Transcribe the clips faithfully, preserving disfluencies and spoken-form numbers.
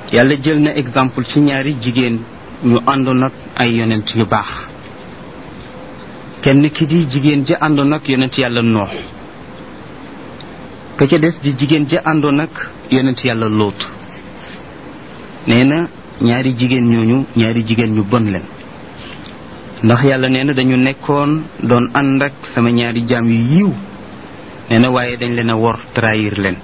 yàlla jël na exemple ci ñaari jigéen ñu àndoon ak ay yonent yu baax kenn ki di jigéen ja àndoon ak yonent yàlla noox ka ca des di jigéen ja àndoon ak yonent yàlla lóot nee na ñaari jigéen ñooñu ñaari jigéen ñu bon leen ndax yàlla nee na dañu nekkoon doon ànd ak sama ñaari jaam yu yiw nee na waaye dañ leen a wor trahir leen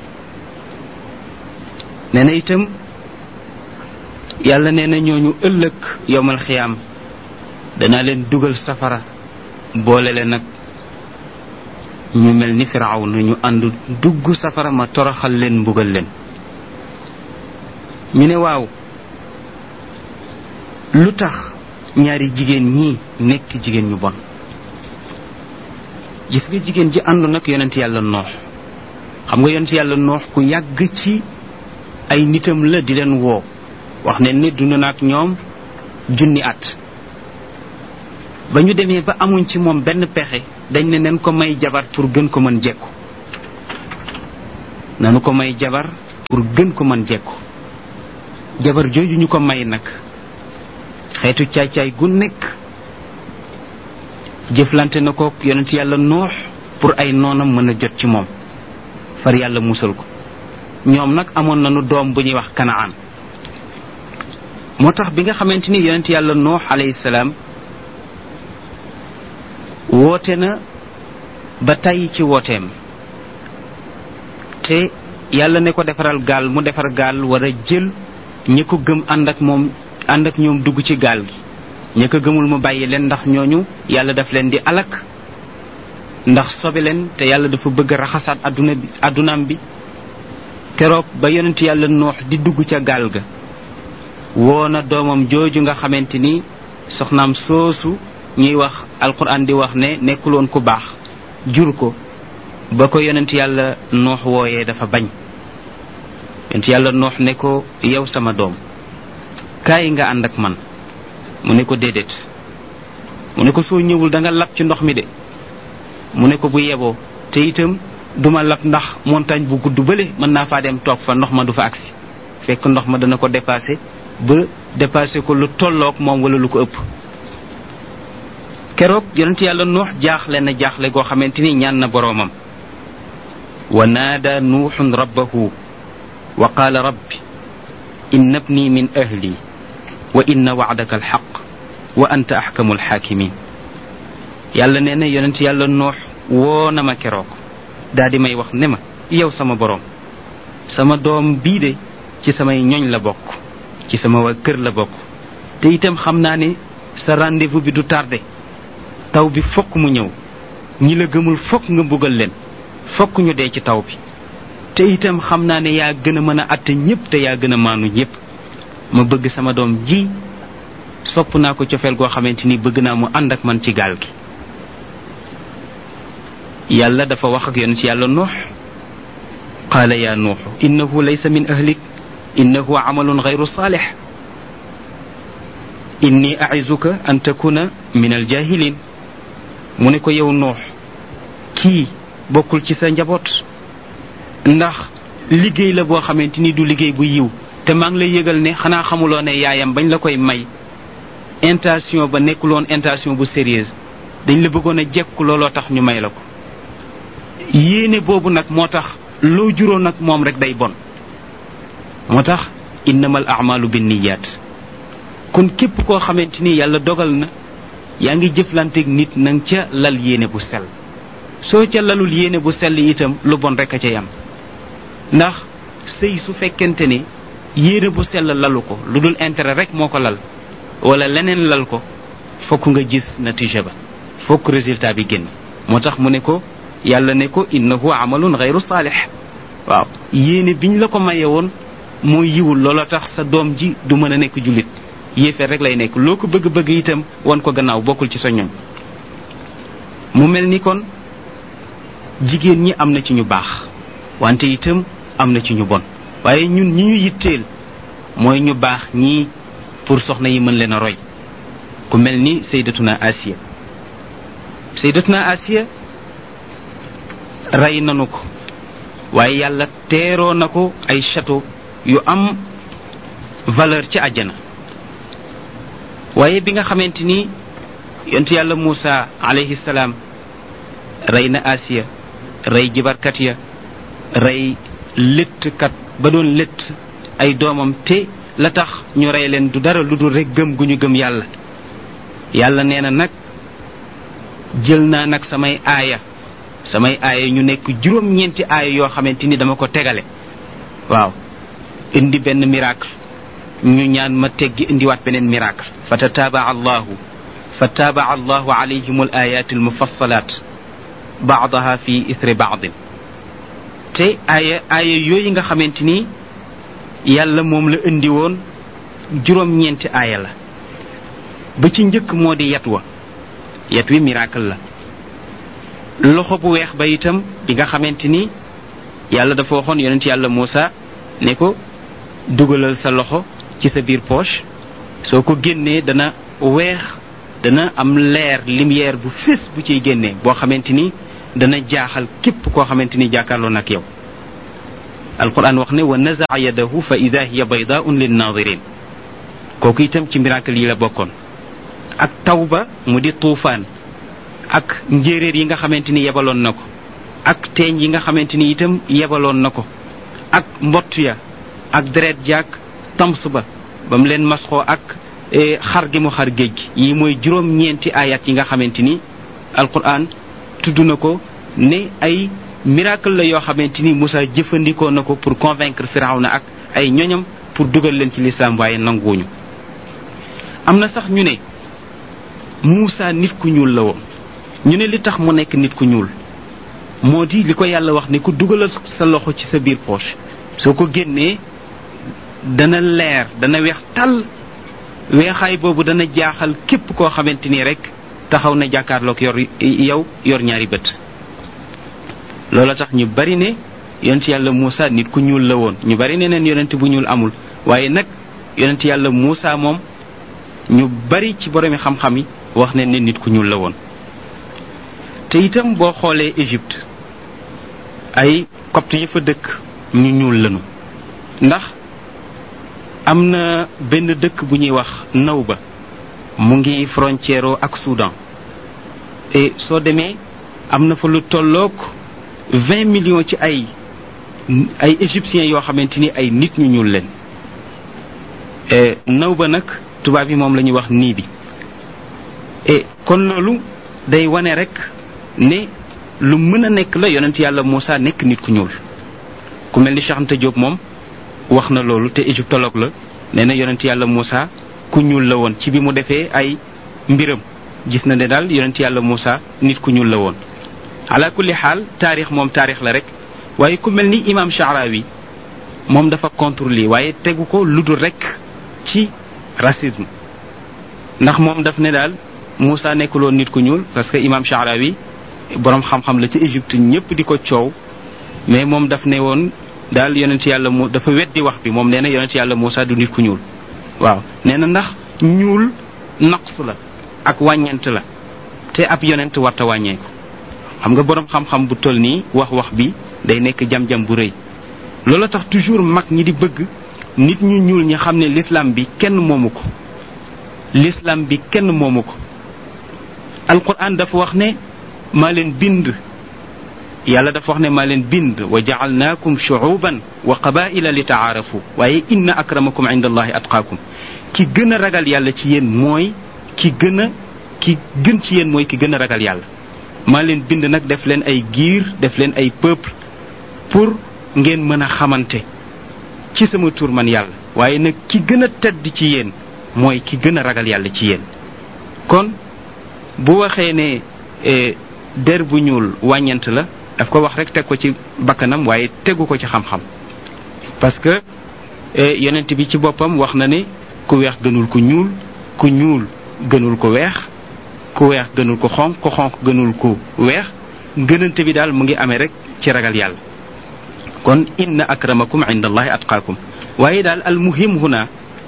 nee na itam yàlla nee na ñooñu ëllëg yowmal xiyaam danaa leen dugal safara boole leen nag ñu mel ni firaaw na ñu ànd dugg safara ma toroxal leen mbugal leen ñu ne waaw lu tax ñaari jigéen ñi nekk jigéen ñu bon gis nga jigéen ji àndu nag yonent yàlla noox xam nga yonent yàlla noox ku yàgg ci ay nitam la di leen woo wax ne ni dund na ak ñoom junni at ba ñu demee ba amuñ ci moom benn pexe dañ ne nen ko may jabar pour gën ko mën jekku nanu ko may jabar pour gën ko mën jekku jabar jooju ñu ko may nag xeetu caay-caay gu nekk jëflante na ko yonent yàlla noox pour ay noonam mën a jot ci moom far yàlla musal ko ñoom nag amoon nañu doom bu ñuy wax kanaan moo tax bi nga xamante ni yonent yàlla noox alayhi salaam woote na ba tàyyi ci wooteem te yàlla ne ko defaral gaal mu defar gaal war a jël ñi ko gëm ànd ak moom ànd ak ñoom dugg ci gaal gi ñi ko gëmul mu bàyyi leen ndax ñooñu yàlla daf leen di alak ndax sobe leen te yàlla dafa bëgg a raxasaat adduna bi addunaam bi keroog ba yonent yàlla noox di dugg ca gaal ga woo na doomam jooju nga xamante ni soxnaam soosu ñuy wax alquran di wax ne nekkuloon ku baax jur ko ba ko yonent yàlla noox wooyee dafa bañ yonent yàlla noox ne ko yow sama doom kaay nga ànd ak man mu ne ko déedéet mu ne ko soo ñëwul da nga lab ci ndox mi de mu ne ko bu yeboo te itam duma lab ndax montagne bu gudd bële mën naa faa dem toog fa ndox ma du fa agsi fekk ndox ma dana ko dépassé ba dépassé ko lu tolloog moom wala lu ko ëpp keroog yonent yàlla noox jaaxle na jaaxle goo xamante ni ñaan na boroomam wa naada nuuxun rabbahu wa qaala rabbi inna ibni min ahli wa inna wa'daka alxaq wa anta axkamu alxaakimin yàlla nee na yonent yàlla noox woo na ma keroog daa di may wax ne ma yow sama boroom sama doom bii de ci samay ñoñ la bokk ci sama waa kër la bokk te itam xam naa ne sa rendez-vous bi du tardé taw bi fokk mu ñëw ñi la gëmul fokk nga mbugal leen fokk ñu dee ci taw bi te itam xam naa ne yaa gën a mën a atte ñépp te yaa gën a maanu ñépp ma bëgg sama doom ji sopp naa ko cofeel goo xamante ni bëgg naa mu ànd ak man ci gaal gi yàlla dafa wax ak yonent yàlla nuux qaala yaa nuux innahu laysa min ahlik innahu amalun gayru saalix inni aizuka an takuna min aljahilin mu ne ko yow nuux kii bokkul ci sa njaboot ndax liggéey la boo xamante ni du liggéey bu yiw te maa ngi lay yëgal ne xanaa xamuloo ne yaayam bañ la koy may intention ba nekkuloon intention bu sérieuse dañ la bëggoon a jekku looloo tax ñu may la ko yéene boobu nag moo tax loo juróon nag moom rek day bon moo tax innamal a'malu binniyat kon képp koo xamante ni yàlla dogal na yaa ngi jëflanteeg nit nang ca lal yéene bu sell soo ca lalul yéene bu sell itam lu bon rek a ca yam ndax sëy su fekkente ne yéene bu sell lalu ko lu dul intérêt rek moo ko lal wala leneen lal ko fokk nga gis natiija ba fokk résultat bi génn moo tax mu ne ko yàlla ne ko innahu amalun gayru saalix waaw yéene biñ la ko maye woon moo yiwul loola tax sa doom ji du mën a nekk jullit yéefeer rek lay nekk loo ko bëgg-bëgg itam wan ko gannaaw bokkul ci sa ñoñ mu mel ni kon jigéen ñi am na ci ñu baax wante itam am na ci ñu bon waaye ñun ñi ñu yitteel mooy ñu baax ñii pour soxna yi mën leen a roy ku mel ni sayyidatuna Asiya sayyidatuna Asiya rey nanu ko waaye yàlla teeroo na ko ay château yu am valeur ci àjjana. waaye bi nga xamante ni yontu yàlla Muusa alayhi salaam rey na Asiya, rey jibarkat ya, rey léttkat ba doon létt ay doomam, te la tax ñu rey leen du dara lu dul rek gëm gu ñu gëm yàlla. yàlla nee na nag jël naa nag samay aaya samay aaya ñu nekk juróom-ñeenti aaya yoo xamante ni dama ko tegale. waaw indi benn miracle, ñu ñaan ma teggi indiwaat beneen miracle. fa tataabaa allahu fa taabaa allahu alayhim al ayat al mufassalaat baadaha fi ithri baadin. te aaya aaya yooyu nga xamante ni yàlla moom la indi woon juróom-ñeenti aaya la. ba ci njëkk moo di yet wa yet wi miracle la. loxo bu weex ba itam bi nga xamante ni yàlla dafa waxoon yonent yàlla Muusa ne ko dugalal sa loxo ci sa biir poche, soo ko génnee dana weex, dana am leer lumière bu fés bu ciy génnee boo xamante ni dana jaaxal képp koo xamante ni jàkkaarloo nag yow. alquran wax ne wa nazaa yadahu fa ida hiya baydaun linnaadirin. kooku itam ci miracle yi la bokkoon. ak tawba mu di tuufaan, ak njéeréer yi nga xamante ni yebaloon na ko, ak teeñ yi nga xamante ni itam yebaloon na ko, ak mbott ya, ak deret jaak tams ba ba mu leen masxoo, ak xar gi mu xar géej gi. yi mooy juróom-ñeenti ayat yi nga xamante ni alquran tudd na ko ne ay miracle la yoo xamante ni Moussa jëfandikoo na ko pour convaincre Firawna ak ay ñoñam pour dugal leen ci lislaam, waaye nanguwuñu. am na sax ñu ne Moussa nit ku ñuul la woon. ñu ne li tax mu nekk nit ku ñuul moo di li ko yàlla wax ne ku dugalal sa loxo ci sa biir poche, soo ko génnee dana leer, dana weex tàll. weexaay boobu dana jaaxal képp koo xamante ni rek taxaw na jàkkaarloog yor yow yor ñaari bët. loola tax ñu bari ne yonent yàlla Muusa nit ku ñuul la woon. ñu bari ne neen yonent bu ñuul amul, waaye nag yonent yàlla Muusa moom ñu bari ci boromi xam-xam yi wax ne ne nit ku ñuul la woon. te itam boo xoolee Égypte ay copte yi fa dëkk ñu ñuul lañu, ndax am na benn dëkk bu ñuy wax Nawba, mu ngi frontière ak Soudan. et soo demee am na fa lu tolloog vingt millions ci ay ay égyptiens yoo xamante ni ay nit ñu ñuul leen. et Nawba nag tubaab yi moom la ñuy wax nii bi. et kon loolu day wane rek ne lu mën a nekk la yonent yàlla Moussa nekk nit ku ñuul. ku mel ni Cheikh Anta Diop moom wax na loolu, te égyptologue la. nee na yonent yàlla Moussa ku ñuul la woon. ci bi mu defee ay mbiram gis na ne daal yonent yàlla Moussa nit ku ñuul la woon. ala kulli xaal taarix moom taarix la rek. waaye ku mel ni imam Sha'rawi moom dafa contre lii, waaye tegu ko lu dul rek ci racisme. ndax moom daf ne daal Moussa nekkuloon nit ku ñuul, parce que imam Sha'rawi boroom xam-xam la ci Égypte, ñëpp di ko coow. mais moom daf ne woon daal yonent yàlla mu dafa weddi wax bi. moom nee na yonent yàlla Moussa du nit ku ñuul. waaw nee na ndax ñuul naqs la ak wàññeent la, te ab yonent warta wàññeeku. xam nga boroom xam-xam bu toll nii wax wax bi day nekk jam-jam bu rëy. loolu tax toujours mag ñi di bëgg nit ñu ñuul ñi xam ne l'islam bi kenn moomu ko. l'islam bi kenn moomu ko. alquran dafa wax ne maa leen bind. yàlla dafa wax ne maa leen bind wa ja'alnaakum shu'uban wa qabaa'ila li ta'aarafu, waaye inna akramakum inda allahi atqaakum. ki gën a ragal yàlla ci yéen mooy ki gën a ki gën ci yéen mooy ki gën a ragal yàlla. maa leen bind nag def leen ay giir, def leen ay peuple pour ngeen mën a xamante ci sama tur man yàlla. waaye nag ki gën a tedd ci yéen mooy ki gën a ragal yàlla ci yéen. kon bu waxee ne der bu ñuul wàññeent la, daf ko wax rek teg ko ci bakkanam, waaye tegu ko ci xam-xam. parce que yonent bi ci boppam wax na ne ku weex gënul ku ñuul, ku ñuul gënul ko weex, ku weex gënul ko xonq, ku xonq gënul ku weex. gënante bi daal mu ngi amee rek ci ragal yàlla. kon inna akramakum inda allahi atqaakum. waaye daal al muhim huna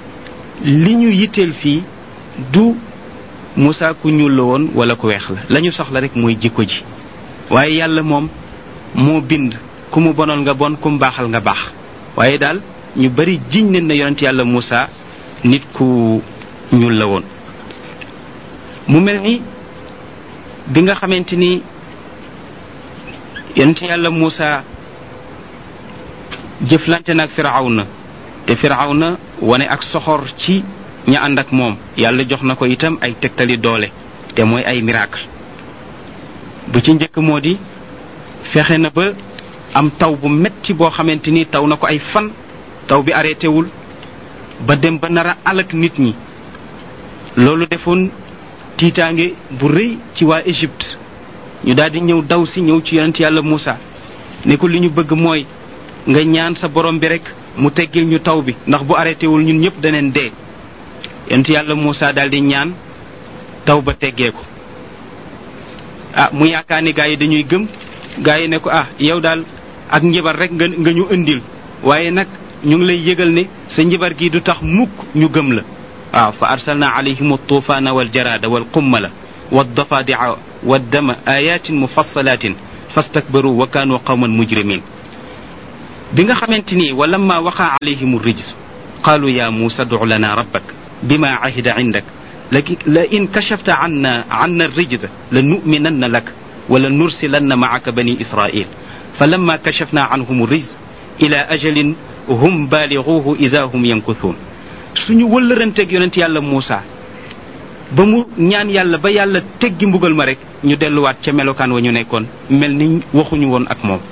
li ñu yitteel fii du Moussa ku ñuul la woon wala ku weex la. la ñu soxla rek mooy jikko ji. waaye yàlla moom moo bind ku mu bonal nga bon, ku mu baaxal nga baax. waaye daal ñu bari jiñ nañ ne yonent yàlla Muusa nit ku ñuul la woon. mu mel ni bi nga xamante ni yonent yàlla Muusa jëflante na ak Firawna te Firawna wane ak soxor ci ña ànd ak moom, yàlla jox na ko itam ay tegtali doole te mooy ay miracle. bu ci njëkk moo di fexe na ba am taw bu metti boo xamante ni taw na ko ay fan, taw bi arrêté wul ba dem ba nar a alak nit ñi. loolu defoon tiitaange bu rëy ci waa Égypte. ñu daal di ñëw daw si ñëw ci yonent yàlla Muusa ne ko li ñu bëgg mooy nga ñaan sa borom bi rek mu teggil ñu taw bi, ndax bu arrêté wul ñun ñëpp daneen dee. yonent yàlla Muusa daal di ñaan taw ba teggee ko. ah mu yaakaar ni gaa yi dañuy gëm, gaa yi ne ko ah yow daal ak njibar rek nga nga ñu indil, waaye nag ñu ngi lay yëgal ne sa njibar gi du tax mukk ñu gëm la. waaw fa arsalna alayhim altuufaana waljarada walqummala waddafadi'a waddama ayatin mufassalatin fastakbaru wa kaanu qawman mujrimin. bi nga xamante ni wa lamma waqa alayhim rijs qaalu ya Muusa ud'u lana rabbak bima ahida indak la in kashafta anna anna rijza la nu'minanna lak wa la nursilanna ma'aka bani israil falamma kashafna anhum rijz ila ajalin hum balighuhu idha hum yankuthun. suñu wëllëranteeg yonent yàlla Muusa ba mu ñaan yàlla ba yàlla teggi mbugal ma rek ñu delluwaat ca melokaan wa ñu nekkoon, mel ni waxuñu woon ak moom.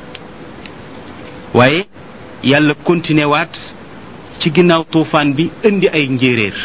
waaye yàlla continué waat ci ginnaaw tuufaan bi indi ay njéeréer.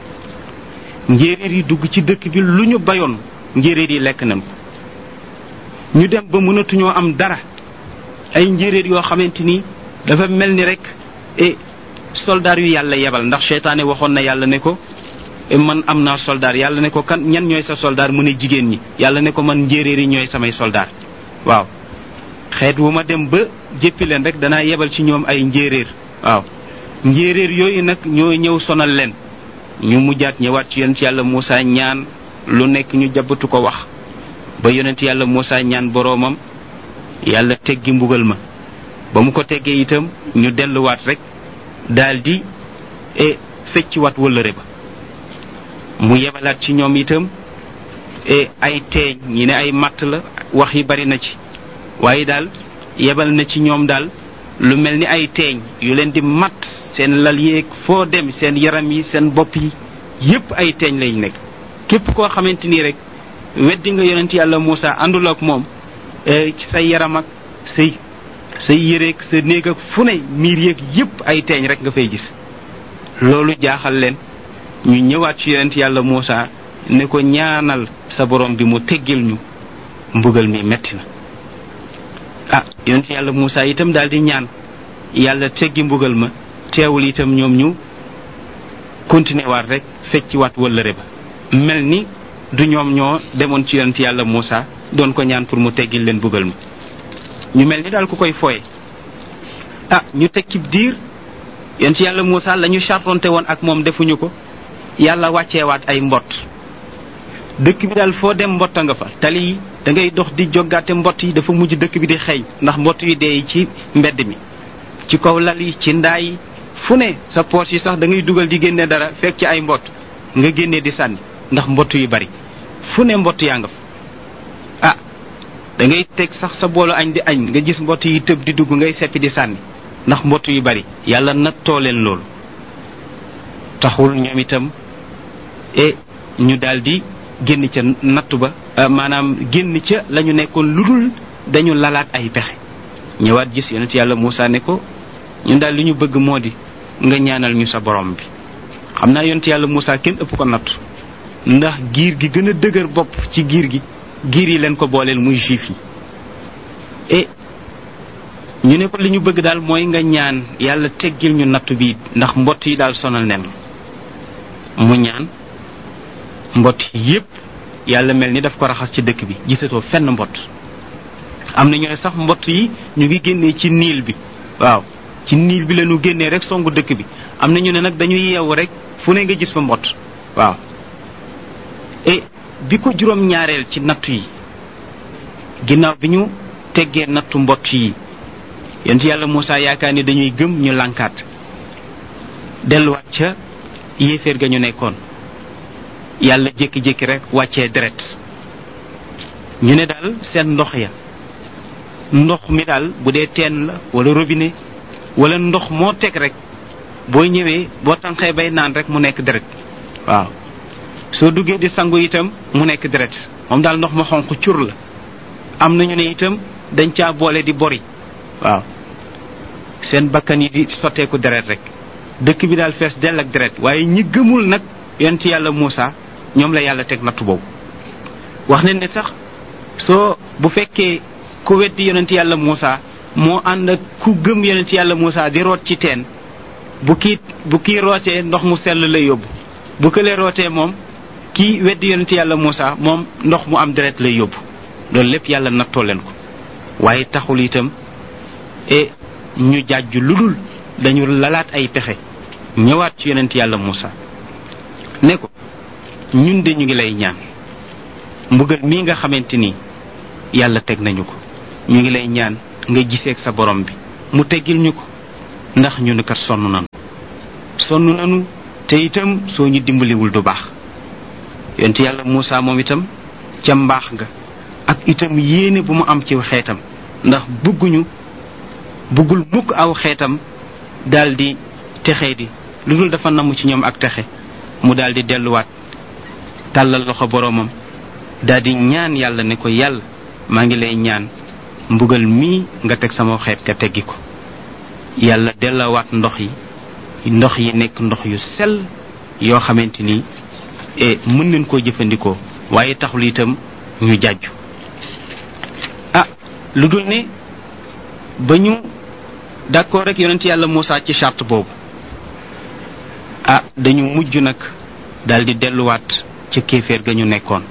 njéeréer yi dugg ci dëkk bi, lu ñu bayoon njéeréer yi lekk nañ ko. ñu dem ba mënatuñoo am dara, ay njéeréer yoo xamante ni dafa mel ni rek e soldaar yu yàlla yebal, ndax seytaane waxoon na yàlla ne ko man am naa soldaar. yàlla ne ko kan ñan ñooy sa soldaar, mu ne jigéen ñi. yàlla ne ko man njéeréer yi ñooy samay soldaar. waaw xeet wu ma dem ba jéppi leen rek danaa yebal ci ñoom ay njéeréer. waaw njéeréer yooyu nag ñoo ñëw sonal leen. ñu mujjaat ñëwaat ci yonent yàlla Muusa ñaan lu nekk ñu jabatu ko wax ba yonent yàlla Muusa ñaan boroomam, yàlla teggi mbugal ma. ba mu ko teggee itam ñu delluwaat rek daldi e fecciwaat wëllëre ba. mu yebalaat ci ñoom itam e ay teeñ, ñi ne ay matt la, wax yi bari na ci, waaye daal yebal na ci ñoom daal lu mel ni ay teeñ yu leen di matt seen lal yeeg foo dem, seen yaram yi, seen bopp yi yépp ay teeñ lañ nekk. képp koo xamante ni rek weddi nga yonent yàlla Muusa àndul ak moom, ci sa yaram ak say say yéreeg sa néeg ak fu ne miir yeeg yépp ay teeñ rek nga fay gis. loolu jaaxal leen, ñu ñëwaat ci yonent yàlla Muusa ne ko ñaanal sa borom bi mu teggil ñu mbugal mi metti na. ah yonent yàlla Muusa itam daal di ñaan yàlla teggi mbugal ma, teewul itam ñoom ñu continué waat rek fecci waat wëllëre ba, mel ni du ñoom ñoo demoon ci yonent yàlla Muusa doon ko ñaan pour mu teggil leen mbugal ma. ñu mel ni daal ku koy fooye. ah ñu teg ci diir yonent yàlla Muusa la ñu chartonte woon ak moom defuñu ko, yàlla wàcceewaat ay mbott. dëkk bi daal foo dem mbott nga fa. tali yi da ngay dox di joggaate mbott yi, dafa mujj dëkk bi di xeeñ ndax mbott yi dee ci mbedd mi, ci kaw lal yi, ci ndaa yi, fu ne sa poos yi sax da ngay dugal di génne dara fekk ci ay mbott nga génnee di sànni ndax mbott yu bari. fu ne mbott yaa nga fa. ah da ngay teg sax sa boolu añ di añ nga gis mbott yi tëb di dugg ngay seppi di sànni ndax mbott yu bari. yàlla nattoo leen loolu. taxul ñoom itam e ñu daldi génn ca nattu ba, maanaam génn ca la ñu nekkoon lu dul dañu lalaat ay pexe. ñëwaat gis yonent yàlla Muusa ne ko ñun daal li ñu bëgg moo di nga ñaanal ñu sa borom bi. xam naa yonent yàlla Muusa kenn ëpp ko nattu, ndax giir gi gën a dëgër bopp ci giir gi giir yi leen ko booleel muy juif yi. e ñu ne ko li ñu bëgg daal mooy nga ñaan yàlla teggil ñu nattu bi ndax mbott yi daal sonal nen. mu ñaan mbott yépp yàlla mel ni daf ko raxas ci dëkk bi, gisatoo fenn mbott. am na ñooy sax mbott yi ñu ngi génnee ci niil bi. waaw ci niil bi la ñu génnee rek songu dëkk bi. am na ñu ne nag dañuy yeewu rek fu ne nga gis fa mbott. waaw et bi ko juróom ñaareel ci nattu yi, ginnaaw bi ñu teggee nattu mbott yi, yonent yàlla Muusa yaakaar ni dañuy gëm, ñu lànkaat delluwaat ca yéeféer ga ñu nekkoon yàlla jékki-jékki rek wàccee deret ñu ne daal seen ndox ya ndox mi daal bu dee teen la wala robinet wala ndox moo teg rek boo ñëwee boo tànqee bay naan rek mu nekk deret waaw soo duggee di sangu itam mu nekk deret moom daal ndox ma xonq cur la am nañu ne itam dañ caa boole di bori waaw seen bakkan yi di sotteeku deret rek dëkk bi daal fees dell ak deret waaye ñi gëmul nag yonent yàlla Muusa ñoom la yàlla teg nattu boobu wax nañ ne sax soo bu fekkee ku weddi yonent yàlla Muusa moo ànd ak ku gëm yonent yàlla Muusa di root ci teen bu kii bu kii rootee ndox mu sell lay yóbbu bu këlee rootee moom kii weddi yonent yàlla Muusa moom ndox mu am deret lay yóbbu loolu lépp yàlla nattoo leen ko waaye taxul itam e ñu jàjju lu dul dañu lalaat ay pexe ñëwaat ci yonent yàlla Muusa ne ko ñun de ñu ngi lay ñaan mbugal mii nga xamante ni yàlla teg nañu ko ñu ngi lay ñaan nga giseeg sa borom bi mu teggil ñu ko ndax ñu ne kat sonn nanu sonn nanu te itam soo ñu dimbaliwul du baax yonent yàlla Muusa moom itam ca mbaax nga ak itam yéene bu mu am ci xeetam ndax bëgguñu bëggul mukk aw xeetam daldi texe di lu dul dafa namu ci ñoom ak texe mu daldi delluwaat tàllal loxo boroomam daldi ñaan yàlla ne ko yàlla maa ngi lay ñaan mbugal mii nga teg sama xeet nga teggi ko yàlla dellawaat ndox yi ndox yi nekk ndox yu sell yoo xamante ni e mën nañ koo jëfandikoo waaye taxul itam ñu jàjju ah lu dul ne ba ñu d'accord rek yonent yàlla Muusa ci charte boobu ah dañu mujj nag daldi delluwaat ca kéeféer ga ñu nekkoon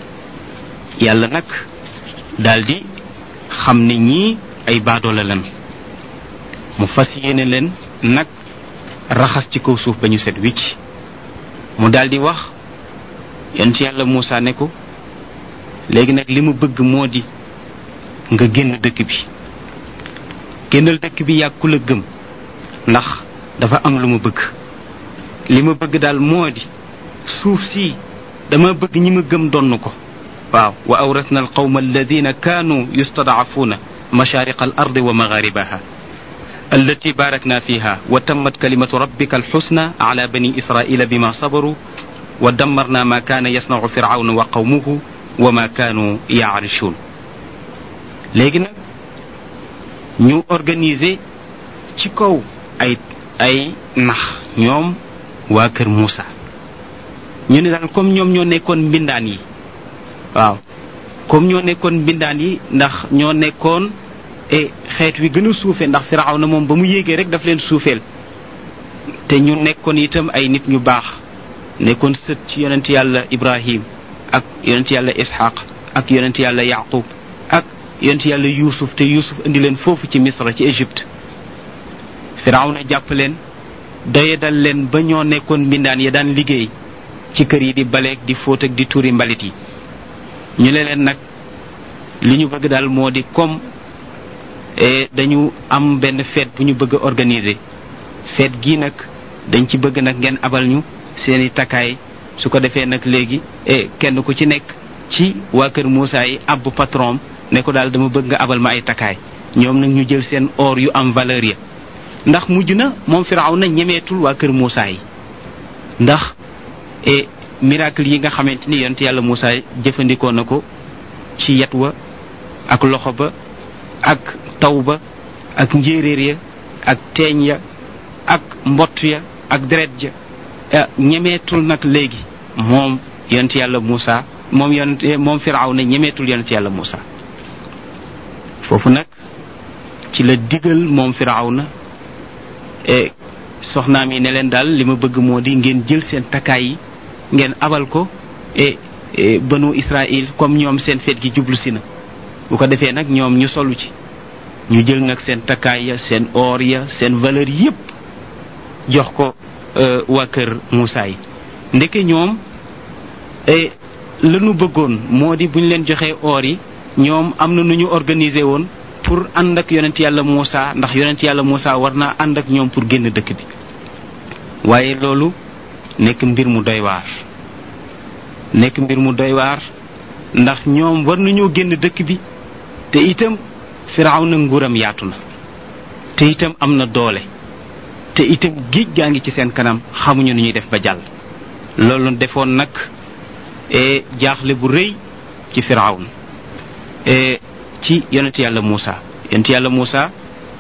yàlla nag daldi xam ne ñii ay baadoola lan mu fas yéene leen nag raxas ci kaw suuf ba ñu set wicc mu daldi wax yonent yàlla Muusa ne ko léegi nag li mu bëgg moo di nga génn dëkk bi génnal dëkk bi yàgg ku la gëm ndax dafa am lu ma bëgg li ma bëgg daal moo di suuf si dama bëgg ñi ma gëm donn ko waaw wa awrasna alqawma alladina kaanu yustadcafuuna mashariqa al ardi wa magharibaha allati barakna fiha wa tammat kalimatu rabbika alxusna ala bani israila bima sabaru wa dammarna ma kaana yasnacu firawna wa qawmuhu wa ma kaanu yaarichuun léegi nag ñu organiser ci kaw ay ay nax ñoom waa kër Muusa ñu ne daal comme ñoom ñoo nekkoon mbindaan yi waaw comme ñoo nekkoon mbindaan yi ndax ñoo nekkoon e xeet wi gën a suufe ndax Firawna moom ba mu yéegee rek daf leen suufeel te ñu nekkoon itam ay nit ñu baax nekkoon sët ci yonent yàlla Ibrahim ak yonent yàlla Ishaq ak yonent yàlla Yaqub ak yonent yàlla Yuusuf te Yuusuf indi leen foofu ci Misra ci Égypte Firawna jàpp leen doye dal leen ba ñoo nekkoon mbindaan yi daan liggéey ci kër yi di baleeg di fóot ak di tuuri mbalit yi ñu ne leen nag li ñu bëgg daal moo di comme dañu am benn fête bu ñu bëgg a organiser fête gii nag dañ ci bëgg nag ngeen abal ñu seeni takkaay su ko defee nag léegi kenn ku ci nekk ci waa kër Muusa yi abbu patron ne ko daal dama bëgg nga abal ma ay takkaay ñoom nag ñu jël seen or yu am valeur ya ndax mujj na moom Firawna ñemeetul waa kër Muusa yi ndax e miracle yi nga xamante ni yonent yàlla Muusa jëfandikoo na ko ci yet wa ak loxo ba ak taw ba ak njéeréer ya ak teeñ ya ak mbott ya ak deret ja ñemeetul nag léegi moom yonent yàlla Muusa moom yonent moom Firawna ñemeetul yonent yàlla Muusa foofu nag ci la digal moom Firawna e soxnaam yi ne leen daal li ma bëgg moo di ngeen jël seen takkaay yi ngeen abal ko e banu Israël comme ñoom seen feet gi jublu si na bu ko defee nag ñoom ñu solu ci ñu jël nag seen takkaay ya seen or ya seen valeur yépp jox ko waa kër Muusa yi ndeke ñoom e lanu bëggoon moo di bu ñu leen joxee or yi ñoom am na nu ñu organiser woon pour ànd ak yonent yàlla Muusa ndax yonent yàlla Muusa war naa ànd ak ñoom pour génn dëkk bi waaye loolu nekk mbir mu doy waar nekk mbir mu doy waar ndax ñoom war nañoo génn dëkk bi te itam Firawna nguuram yaatu na te itam am na doole te itam géej gaa ngi ci seen kanam xamuñu nu ñuy def ba jàll loolu defoon nag e jaaxle bu rëy ci Firawna e ci yonent yàlla Muusa yonent yàlla Muusa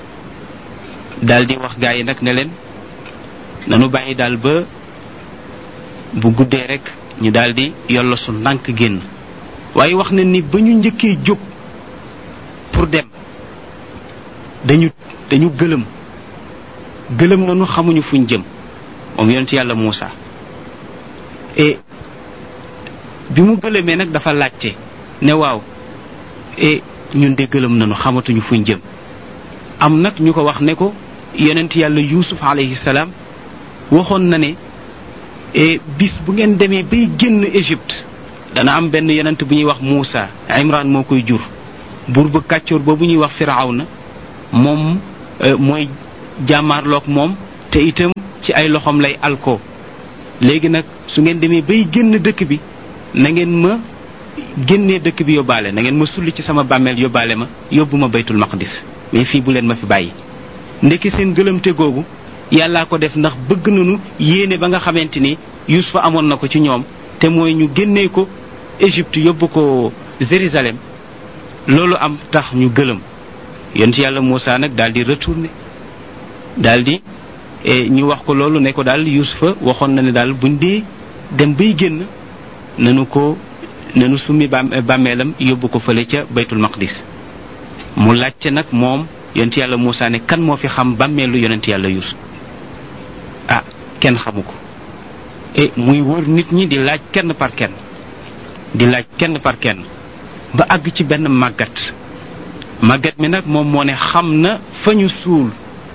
daal di wax gaa yi nag ne leen nanu bàyyi daal ba bu guddee rek ñu daal di yollo su ndànk génn waaye wax na ni ba ñu njëkkee jóg pour dem dañu dañu gëlëm gëlëm nañu xamuñu fuñ jëm moom yonent yàlla Muusa et bi mu gëlëmee nag dafa laajte ne waaw et ñun de gëlëm nañu xamatuñu fuñ jëm am nag ñu ko wax ne ko yonent yàlla Yuusuf alayhi salaam waxoon na ne et bis bu ngeen demee bay génn Égypte dana am benn yonent bu ñuy wax Muusa Imran moo koy jur buur bu kàccoor boobu ñuy wax Firawna moom mooy jàmmaarloog moom te itam ci ay loxoom lay alko léegi nag su ngeen demee bay génn dëkk bi na ngeen ma génnee dëkk bi yóbbaale na ngeen ma sulli ci sama bàmmeel yóbbaale ma yóbbu ma baytul maqdis mais fii bu leen ma fi bàyyi ndekki seen gëlëmte googu yàllaa ko def ndax bëgg nañu yéene ba nga xamante ni Yuusufa amoon na ko ci ñoom te mooy ñu génnee ko Égypte yóbbu ko Jérusalem loolu am tax ñu gëlëm yonent yàlla Muusa nag daal di retourné daal di ñu wax ko loolu ne ko daal Yuusufa waxoon na ne daal buñ dee dem bay génn nanu ko nanu summi bàmmeelam yóbbu ko fële ca baytul maqdis mu laajte nag moom yonent yàlla Muusa ne kan moo fi xam bàmmeelu yonent yàlla Yuusuf ah kenn xamu ko et muy wër nit ñi di laaj kenn par kenn di laaj kenn par kenn ba àgg ci benn màggat màggat mi nag moom moo ne xam na fa ñu suul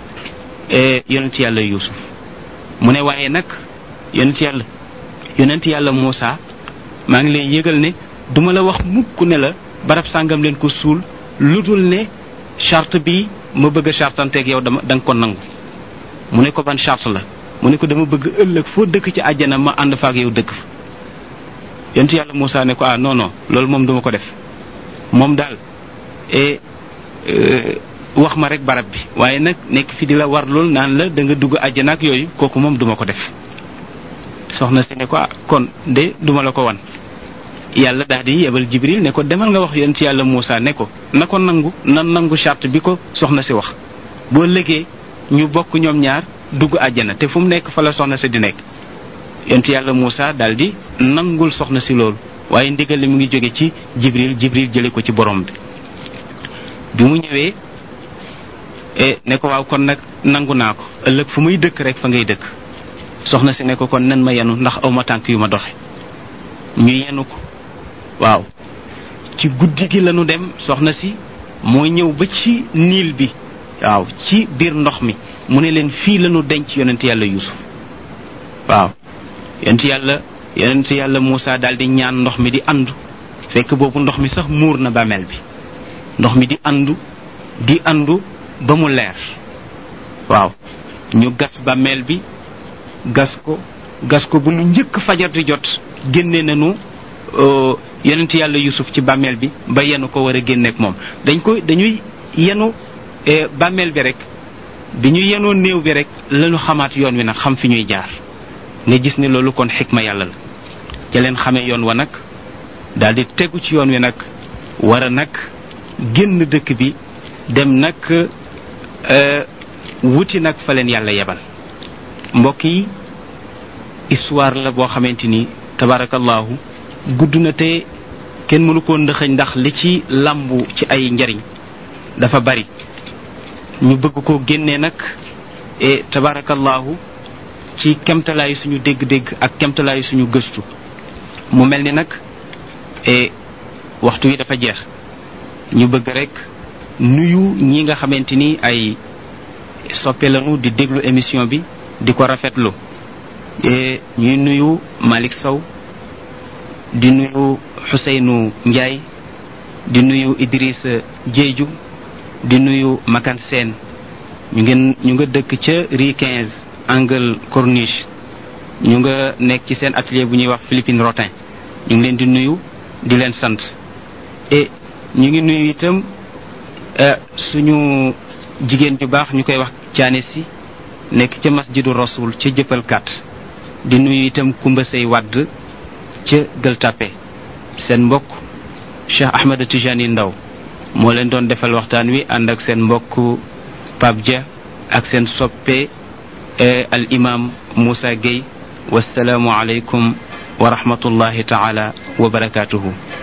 yonent yàlla Yuusuf mu ne waaye nag yonent yàlla yonent yàlla Muusa maa ngi lay yëgal ne duma la wax mukk ne la barab sàngam leen ko suul lu dul ne charte bi ma bëgg a chartanteeg yow dama da nga ko nangu mu ne ko ban charte la mu ne ko dama bëgg ëllëg foo dëkk ci àjjana ma ànd fa ak yow dëkk fa yonent yàlla Muusa ne ko ah non non loolu moom duma ko def moom daal e wax ma rek barab bi waaye nag nekk fi di la war lool naan la da nga dugg àjjana ak yooyu kooku moom duma ko def soxna si ne ko ah kon de duma la ko wan yàlla daal di yebal Jibril ne ko demal nga wax yonent yàlla Muusa ne ko na ko nangu na nangu charte bi ko soxna si wax boo lëgee ñu bokk ñoom ñaar dugg àjjana te fu mu nekk fa la soxna si di nekk yonent yàlla Muusa daal di nangul soxna si loolu waaye ndigal li mu ngi jóge ci Jibril Jibril jële ko ci borom bi bi mu ñëwee e ne ko waaw kon nag nangu naa ko ëllëg fu muy dëkk rek fa ngay dëkk soxna si ne ko kon nen ma yenu ndax aw ma tànk yu ma doxe ñu yenu ko waaw ci guddi gi lañu dem soxna si moo ñëw ba ci niil bi waaw ci biir ndox mi mu ne leen fii lañu denc yonent yàlla Yuusuf waaw yonent yàlla yonent yàlla Muusa daal di ñaan ndox mi di andu fekk boobu ndox mi sax muur na bàmmeel bi ndox mi di andu di andu ba mu leer waaw ñu gas bàmmeel bi gas ko gas ko bu lu njëkk fajar di jot génne nañu yonent yàlla Yuusuf ci bàmmeel bi ba yenu ko war a génneek moom dañ ko dañuy yenu bàmmeel bi rek bi ñu yenoo néew bi rek lañu xamaat yoon wi nag xam fi ñuy jaar nga gis ne loolu kon xikma yàlla la ca leen xamee yoon wa nag daal di tegu ci yoon wi nag war a nag génn dëkk bi dem nag wuti nag fa leen yàlla yebal mbokk yi histoire la boo xamante ni tabarakallahu gudd na te kenn mënu koo ndëxëñ ndax li ci làmbu ci ay njariñ dafa bari ñu bëgg koo génnee nag e tabarakallahu ci kemtalaayu suñu dégg-dégg ak kemtalaayu suñu gëstu mu mel ni nag e waxtu wi dafa jeex ñu bëgg rek nuyu ñi nga xamante ni ay soppe lañu di déglu émission bi di ko rafetlu e ñuy nuyu Malick Sow di nuyu Xuseynu Njaay di nuyu Idriss Jeeju di nuyu Makan Seen ñu ngeen ñu nga dëkk ca rue quinze angle Corniche ñu nga nekk ci seen atelier bu ñuy wax Philippine Rotin ñu ngi leen di nuyu di leen sant et ñu ngi nuyu itam suñu jigéen ju baax ñu koy wax caane si nekk ca masjidu rasul ca jëppalkat di nuyu itam Kumba Sey Wadd ca Gueule Tapée seen mbokk Cheikh Ahmed Tijani Ndaw moo leen doon defal waxtaan wi ànd ak seen mbokk Pape Dia ak seen soppe al imam Moussa Gueye wassalaamu aleykum wa rahmatullahi taala wa barakatuhu